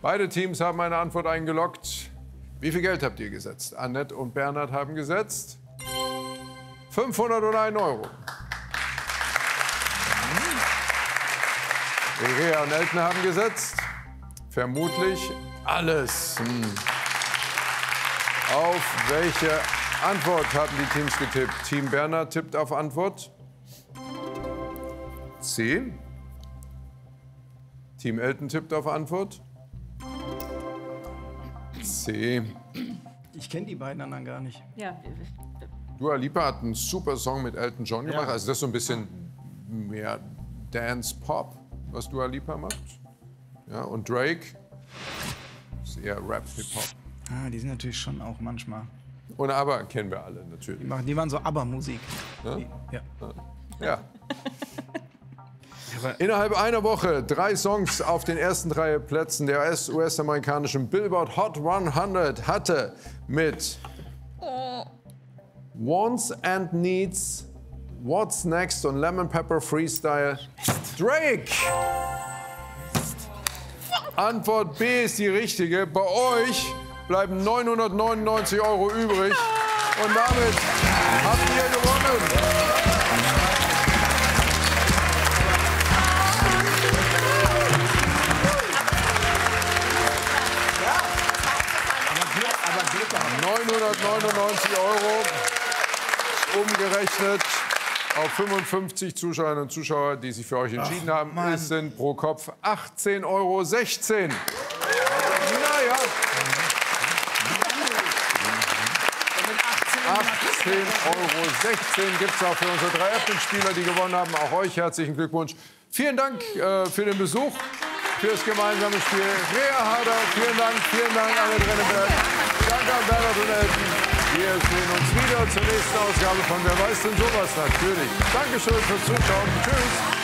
Beide Teams haben eine Antwort eingeloggt. Wie viel Geld habt ihr gesetzt? Annette und Bernhard haben gesetzt 501 €. Rea und Elton haben gesetzt vermutlich alles. Auf welche Antwort haben die Teams getippt? Team Bernhard tippt auf Antwort C. Team Elton tippt auf Antwort C. Ich kenne die beiden anderen gar nicht. Ja. Dua Lipa hat einen super Song mit Elton John gemacht. Also das ist so ein bisschen mehr Dance-Pop, was Dua Lipa macht. Ja, und Drake ist eher Rap-Hip-Hop. Ah, die sind natürlich schon auch manchmal. Und ABBA kennen wir alle natürlich. Die waren so ABBA-Musik. Ja? Ja. Ja. Innerhalb einer Woche 3 Songs auf den ersten 3 Plätzen der US-amerikanischen Billboard Hot 100 hatte mit Wants and Needs, What's Next und Lemon Pepper Freestyle Drake. Antwort B ist die richtige. Bei euch bleiben 999 € übrig. Und damit habt ihr gewonnen. €999 umgerechnet auf 55 Zuschauerinnen und Zuschauer, die sich für euch entschieden haben. Es sind pro Kopf 18,16 €. Naja. 18,16 € gibt es auch für unsere 3 Apple-Spieler, die gewonnen haben. Auch euch herzlichen Glückwunsch. Vielen Dank für den Besuch, fürs gemeinsame Spiel. Rea Harder, vielen Dank, Annette Rennenberg. Danke an Bernhard und Elton. Wir sehen uns wieder zur nächsten Ausgabe von Wer weiß denn sowas natürlich. Dankeschön fürs Zuschauen. Tschüss.